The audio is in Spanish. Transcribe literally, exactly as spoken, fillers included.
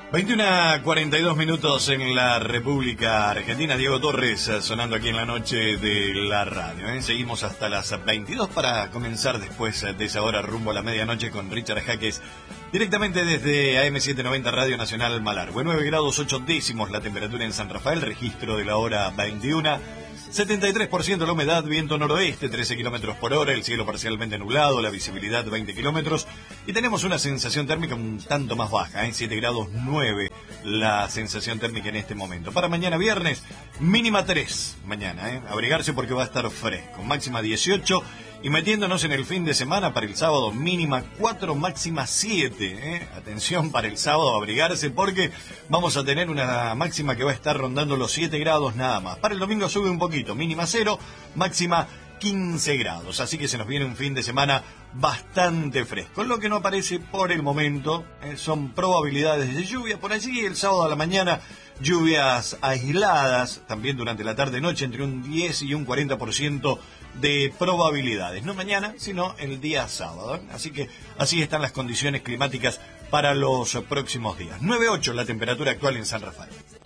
veintiuno cuarenta y dos minutos en la República Argentina. Diego Torres sonando aquí en la noche de la radio. ¿eh? Seguimos hasta las veintidós para comenzar después de esa hora rumbo a la medianoche con Richard Jaques. Directamente desde A M setecientos noventa Radio Nacional Malargüe. nueve grados ocho décimos la temperatura en San Rafael, registro de la hora veintiuno. setenta y tres por ciento la humedad, viento noroeste, trece kilómetros por hora, el cielo parcialmente nublado, la visibilidad veinte kilómetros. Y tenemos una sensación térmica un tanto más baja, en ¿eh? siete grados nueve la sensación térmica en este momento. Para mañana viernes, mínima tres mañana, ¿eh? abrigarse porque va a estar fresco, máxima dieciocho. Y metiéndonos en el fin de semana para el sábado, mínima cuatro, máxima siete. ¿eh? Atención para el sábado, abrigarse porque vamos a tener una máxima que va a estar rondando los siete grados nada más. Para el domingo sube un poquito, mínima cero, máxima quince grados. Así que se nos viene un fin de semana bastante fresco. Lo que no aparece por el momento ¿eh? son probabilidades de lluvia por allí el sábado a la mañana. Lluvias aisladas, también durante la tarde-noche, entre un diez y un cuarenta por ciento de probabilidades. No mañana, sino el día sábado. ¿eh? Así que así están las condiciones climáticas para los próximos días. nueve ocho la temperatura actual en San Rafael.